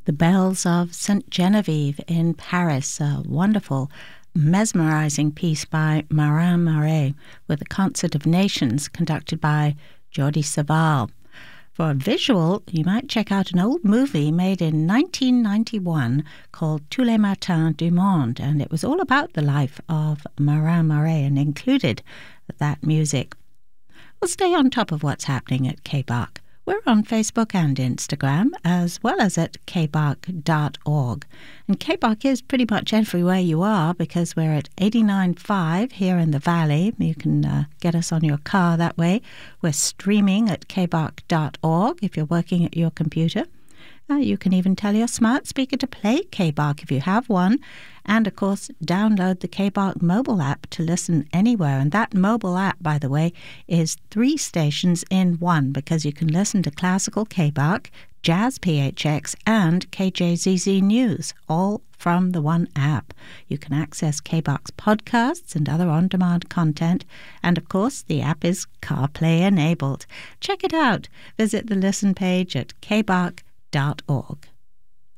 The Bells of St. Genevieve in Paris, a wonderful, mesmerizing piece by Marin Marais with a Concert of Nations conducted by Jordi Savall. For a visual, you might check out an old movie made in 1991 called Tous les Matins du Monde, and it was all about the life of Marin Marais and included that music. We'll stay on top of what's happening at KBARC. We're on Facebook and Instagram, as well as at kbarc.org. And KBARC is pretty much everywhere you are, because we're at 89.5 here in the Valley. You can get us on your car that way. We're streaming at kbarc.org if you're working at your computer. You can even tell your smart speaker to play KBARC if you have one. And, of course, download the KBARC mobile app to listen anywhere. And that mobile app, by the way, is 3 stations in one, because you can listen to classical KBARC, Jazz PHX, and KJZZ News, all from the one app. You can access KBARC's podcasts and other on-demand content. And, of course, the app is CarPlay enabled. Check it out. Visit the listen page at kbarc.org.